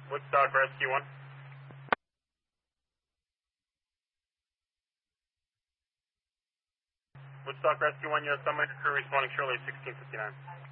Woodstock Rescue 1. Woodstock Rescue 1, U.S. Sunlight crew responding shortly, 1659.